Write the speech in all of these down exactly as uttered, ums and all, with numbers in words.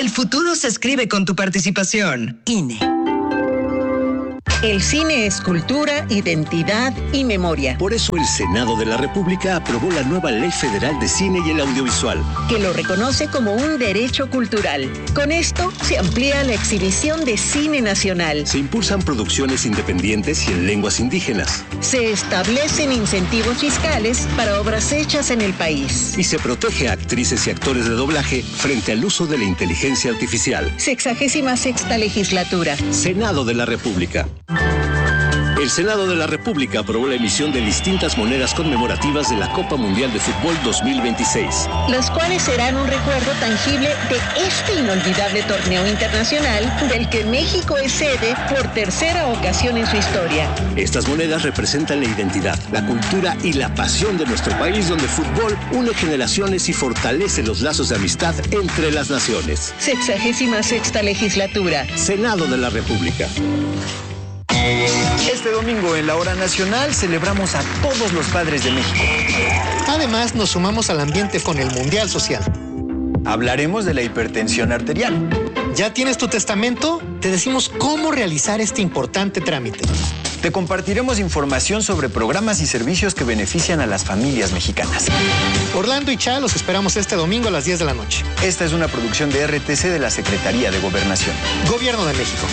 El futuro se escribe con tu participación. I N E. El cine es cultura, identidad y memoria. Por eso el Senado de la República aprobó la nueva Ley Federal de Cine y el Audiovisual, que lo reconoce como un derecho cultural. Con esto se amplía la exhibición de cine nacional. Se impulsan producciones independientes y en lenguas indígenas. Se establecen incentivos fiscales para obras hechas en el país. Y se protege a actrices y actores de doblaje frente al uso de la inteligencia artificial. Sexagésima sexta legislatura. Senado de la República. El Senado de la República aprobó la emisión de distintas monedas conmemorativas de la Copa Mundial de Fútbol dos mil veintiséis. Las cuales serán un recuerdo tangible de este inolvidable torneo internacional del que México es sede por tercera ocasión en su historia. Estas monedas representan la identidad, la cultura y la pasión de nuestro país, donde el fútbol une generaciones y fortalece los lazos de amistad entre las naciones. Sexagésima sexta legislatura. Senado de la República. Este domingo en la Hora Nacional celebramos a todos los padres de México. Además, nos sumamos al ambiente con el Mundial Social. Hablaremos de la hipertensión arterial. ¿Ya tienes tu testamento? Te decimos cómo realizar este importante trámite. Te compartiremos información sobre programas y servicios que benefician a las familias mexicanas. Orlando y Cha los esperamos este domingo a las diez de la noche. Esta es una producción de R T C de la Secretaría de Gobernación. Gobierno de México.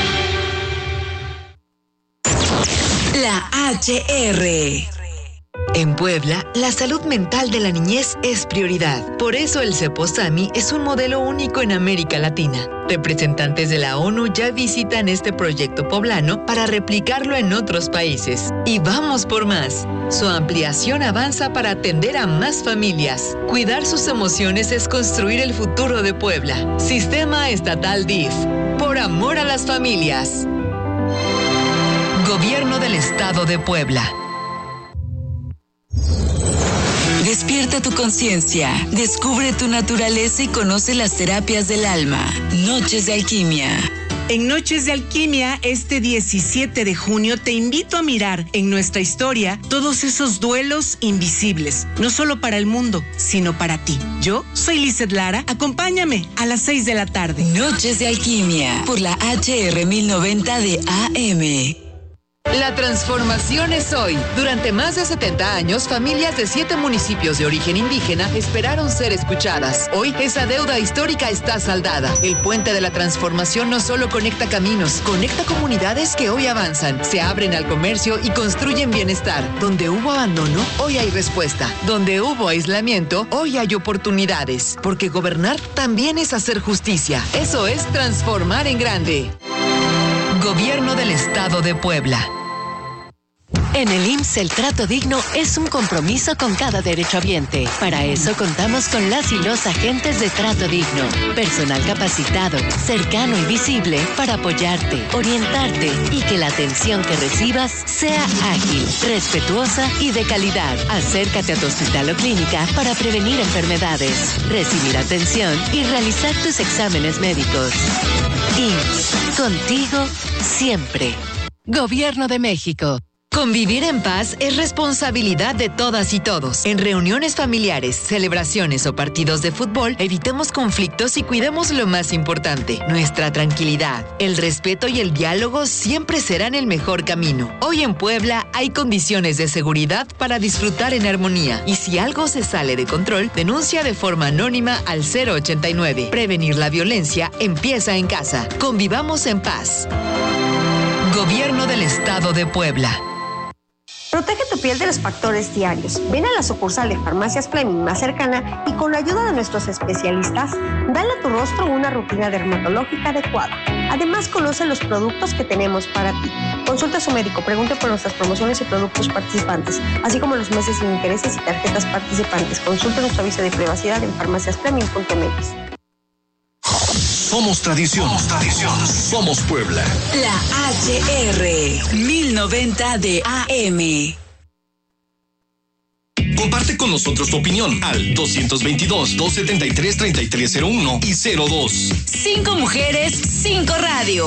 La H R. En Puebla, la salud mental de la niñez es prioridad. Por eso el Ceposami es un modelo único en América Latina. Representantes de la ONU ya visitan este proyecto poblano para replicarlo en otros países. Y vamos por más. Su ampliación avanza para atender a más familias. Cuidar sus emociones es construir el futuro de Puebla. Sistema Estatal D I F. Por amor a las familias. Gobierno del Estado de Puebla. Despierta tu conciencia, descubre tu naturaleza y conoce las terapias del alma. Noches de Alquimia. En Noches de Alquimia, este diecisiete de junio, te invito a mirar en nuestra historia todos esos duelos invisibles, no solo para el mundo, sino para ti. Yo soy Lizeth Lara, acompáñame a las seis de la tarde. Noches de Alquimia, por la H R mil noventa de A M. La transformación es hoy. Durante más de setenta años, familias de siete municipios de origen indígena esperaron ser escuchadas. Hoy, esa deuda histórica está saldada. El Puente de la Transformación no solo conecta caminos, conecta comunidades que hoy avanzan, se abren al comercio y construyen bienestar. Donde hubo abandono, hoy hay respuesta. Donde hubo aislamiento, hoy hay oportunidades. Porque gobernar también es hacer justicia. Eso es transformar en grande. Gobierno del Estado de Puebla. En el I M S S el trato digno es un compromiso con cada derechohabiente. Para eso contamos con las y los agentes de trato digno. Personal capacitado, cercano y visible para apoyarte, orientarte y que la atención que recibas sea ágil, respetuosa y de calidad. Acércate a tu hospital o clínica para prevenir enfermedades, recibir atención y realizar tus exámenes médicos. I M S S, contigo siempre. Gobierno de México. Convivir en paz es responsabilidad de todas y todos. En reuniones familiares, celebraciones o partidos de fútbol, evitemos conflictos y cuidemos lo más importante, nuestra tranquilidad. El respeto y el diálogo siempre serán el mejor camino. Hoy en Puebla hay condiciones de seguridad para disfrutar en armonía. Y si algo se sale de control, denuncia de forma anónima al cero ochenta y nueve. Prevenir la violencia empieza en casa. Convivamos en paz. Gobierno del Estado de Puebla. Protege tu piel de los factores diarios. Ven a la sucursal de Farmacias Fleming más cercana y con la ayuda de nuestros especialistas, dale a tu rostro una rutina dermatológica adecuada. Además, conoce los productos que tenemos para ti. Consulta a su médico, pregunte por nuestras promociones y productos participantes, así como los meses sin intereses y tarjetas participantes. Consulta nuestro aviso de privacidad en farmacias fleming punto m x. Somos tradición. Somos tradición. Somos Puebla. La H R mil noventa de A M. Comparte con nosotros tu opinión al dos veintidós, doscientos setenta y tres, treinta y tres cero uno y cero dos. Cinco mujeres, cinco radio.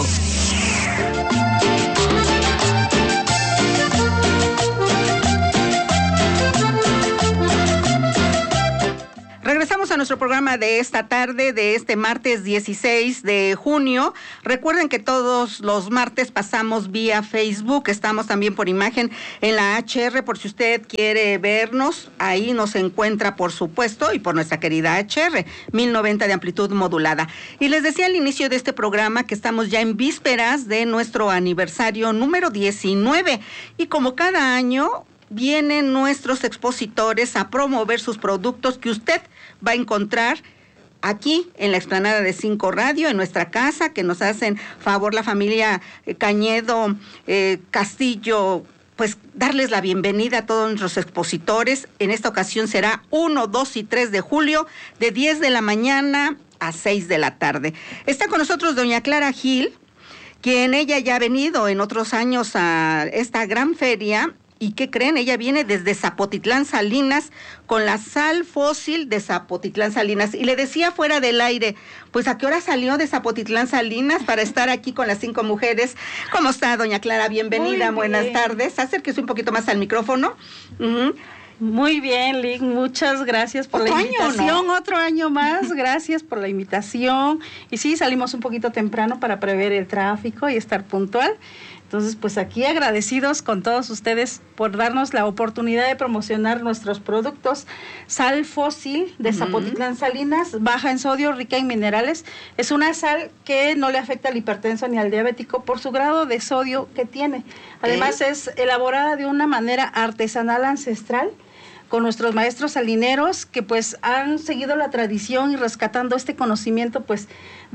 Regresamos a a nuestro programa de esta tarde, de este martes dieciséis de junio. Recuerden que todos los martes pasamos vía Facebook, estamos también por imagen en la H R, por si usted quiere vernos, ahí nos encuentra por supuesto, y por nuestra querida H R, mil noventa de amplitud modulada. Y les decía al inicio de este programa que estamos ya en vísperas de nuestro aniversario número diecinueve, y como cada año vienen nuestros expositores a promover sus productos que usted va a encontrar aquí en la explanada de Cinco Radio, en nuestra casa, que nos hacen favor la familia Cañedo eh, Castillo, pues darles la bienvenida a todos nuestros expositores. En esta ocasión será uno, dos y tres de julio, de diez de la mañana a seis de la tarde. Está con nosotros doña Clara Gil, quien ella ya ha venido en otros años a esta gran feria. ¿Y qué creen? Ella viene desde Zapotitlán Salinas con la sal fósil de Zapotitlán Salinas. Y le decía fuera del aire, pues ¿a qué hora salió de Zapotitlán Salinas para estar aquí con las cinco mujeres? ¿Cómo está, doña Clara? Bienvenida, buenas tardes. Acérquese un poquito más al micrófono. Uh-huh. Muy bien, Lick, muchas gracias por la invitación. Año, ¿no? Otro año más, gracias por la invitación. Y sí, salimos un poquito temprano para prever el tráfico y estar puntual. Entonces, pues aquí agradecidos con todos ustedes por darnos la oportunidad de promocionar nuestros productos. Sal fósil de Zapotitlán Salinas, baja en sodio, rica en minerales. Es una sal que no le afecta al hipertenso ni al diabético por su grado de sodio que tiene. Además, ¿Eh? es elaborada de una manera artesanal ancestral, con nuestros maestros salineros que pues han seguido la tradición y rescatando este conocimiento pues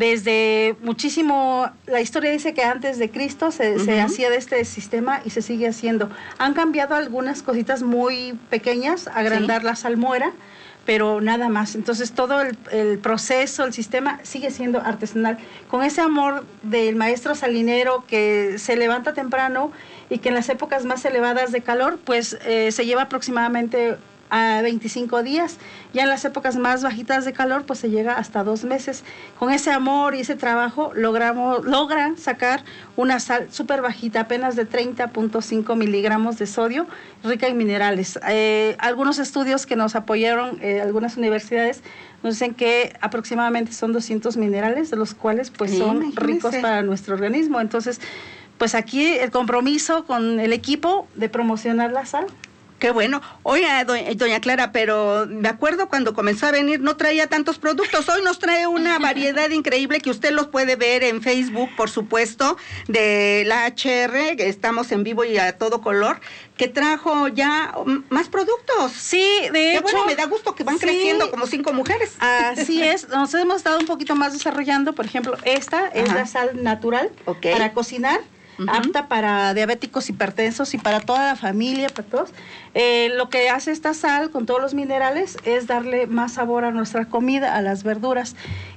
desde muchísimo. La historia dice que antes de Cristo se, uh-huh. se hacía de este sistema y se sigue haciendo. Han cambiado algunas cositas muy pequeñas, agrandar ¿Sí? la salmuera, pero nada más. Entonces todo el, el proceso, el sistema sigue siendo artesanal, con ese amor del maestro salinero que se levanta temprano y que en las épocas más elevadas de calor pues eh, se lleva aproximadamente a veinticinco días, ya en las épocas más bajitas de calor pues se llega hasta dos meses. Con ese amor y ese trabajo logramos logran sacar una sal súper bajita, apenas de treinta punto cinco miligramos de sodio, rica en minerales. Eh, algunos estudios que nos apoyaron, eh, algunas universidades, nos dicen que aproximadamente son doscientos minerales, de los cuales pues sí, son imagínese. ricos para nuestro organismo. Entonces, pues aquí el compromiso con el equipo de promocionar la sal. Qué bueno. Oiga, doña Clara, pero me acuerdo cuando comenzó a venir no traía tantos productos. Hoy nos trae una variedad increíble que usted los puede ver en Facebook, por supuesto, de la H R, que estamos en vivo y a todo color, que trajo ya más productos. Sí, de Qué hecho. Bueno, me da gusto que van sí, creciendo como cinco mujeres. Así es. Nos hemos estado un poquito más desarrollando. Por ejemplo, esta Ajá. es la sal natural okay. para cocinar. Uh-huh. Apta para diabéticos, hipertensos y para toda la familia, para todos. Eh, lo que hace esta sal con todos los minerales es darle más sabor a nuestra comida, a las verduras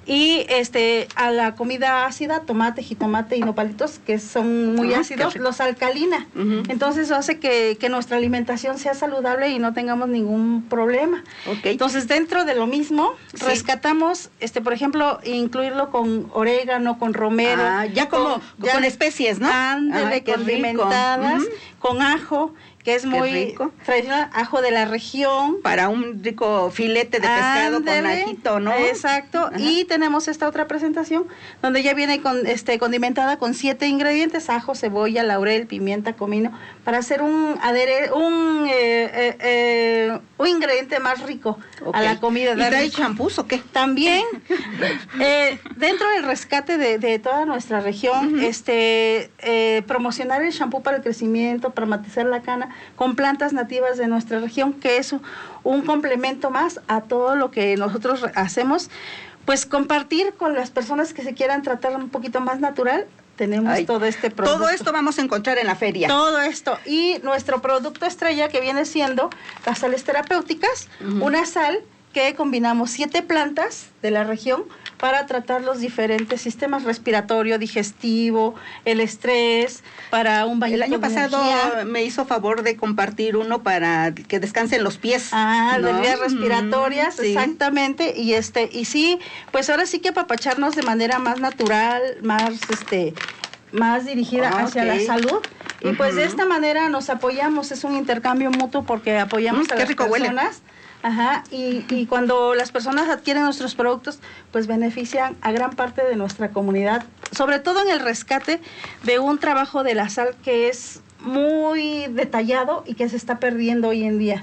y este a la comida ácida, tomate, jitomate y nopalitos que son muy uh-huh, ácidos, los alcalina. Uh-huh. Entonces eso hace que, que nuestra alimentación sea saludable y no tengamos ningún problema. Okay. Entonces dentro de lo mismo sí. rescatamos, este por ejemplo, incluirlo con orégano, con romero. Ah, ya como con, ya con especies, ¿no? Ándele, ah, condimentadas, uh-huh. con ajo, que es muy tradicional, ajo de la región. Para un rico filete de pescado Ándele, con ajito, ¿no? Exacto. Ajá. Y tenemos esta otra presentación donde ya viene con este condimentada con siete ingredientes: ajo, cebolla, laurel, pimienta, comino, para hacer un adere, un eh, eh, eh, un ingrediente más rico okay. a la comida. ¿Y trae champús o qué? También eh, dentro del rescate de, de toda nuestra región, uh-huh. este eh, promocionar el champú para el crecimiento, para matizar la cana, con plantas nativas de nuestra región, que es un, un complemento más a todo lo que nosotros hacemos. Pues compartir con las personas que se quieran tratar un poquito más natural. Tenemos Ay, todo este producto. Todo esto vamos a encontrar en la feria. Todo esto. Y nuestro producto estrella, que viene siendo las sales terapéuticas, uh-huh. una sal que combinamos siete plantas de la región para tratar los diferentes sistemas: respiratorio, digestivo, el estrés, para un baño. El año pasado energía. me hizo favor de compartir uno para que descansen los pies. Ah, ¿no? Las vías respiratorias, mm, sí. exactamente. Y este, y sí, pues ahora sí que apapacharnos de manera más natural, más este, más dirigida ah, hacia okay. la salud. Y uh-huh. pues de esta manera nos apoyamos, es un intercambio mutuo porque apoyamos mm, a las personas. Huele. Ajá, y, y cuando las personas adquieren nuestros productos, pues benefician a gran parte de nuestra comunidad, sobre todo en el rescate de un trabajo de la sal que es muy detallado y que se está perdiendo hoy en día.